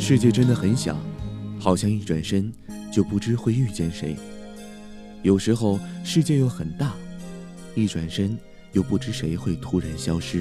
世界真的很小，好像一转身就不知会遇见谁。有时候世界又很大，一转身又不知谁会突然消失。